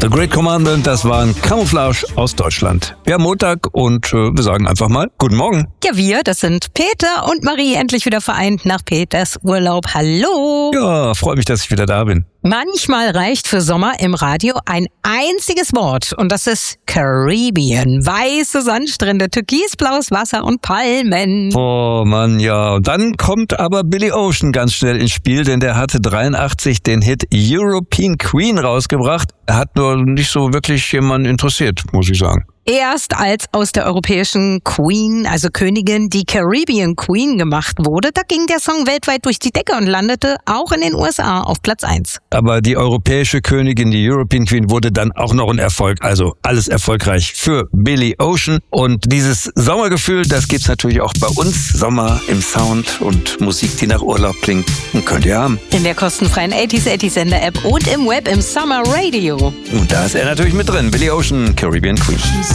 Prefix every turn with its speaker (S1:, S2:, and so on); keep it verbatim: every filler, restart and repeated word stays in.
S1: The Great Commandment, das waren Camouflage aus Deutschland. Wir haben Montag und äh, wir sagen einfach mal Guten Morgen.
S2: Ja, wir, das sind Peter und Marie, endlich wieder vereint nach Peters Urlaub. Hallo.
S1: Ja, freue mich, dass ich wieder da bin.
S2: Manchmal reicht für Sommer im Radio ein einziges Wort und das ist Caribbean. Weiße Sandstrände, türkisblaues Wasser und Palmen.
S1: Oh Mann, ja. Und dann kommt aber Billy Ocean ganz schnell ins Spiel, denn der hatte dreiundachtzig den Hit European Queen rausgebracht. Er hat nur nicht so wirklich jemanden interessiert, muss ich sagen.
S2: Erst als aus der europäischen Queen, also Königin, die Caribbean Queen gemacht wurde, da ging der Song weltweit durch die Decke und landete auch in den U S A auf Platz eins.
S1: Aber die europäische Königin, die European Queen, wurde dann auch noch ein Erfolg. Also alles erfolgreich für Billy Ocean. Und dieses Sommergefühl, das gibt's natürlich auch bei uns. Sommer im Sound und Musik, die nach Urlaub klingt, könnt ihr haben.
S2: In der kostenfreien achtziger achtzig Sender App und im Web im Summer Radio.
S1: Und da ist er natürlich mit drin. Billy Ocean, Caribbean Queen.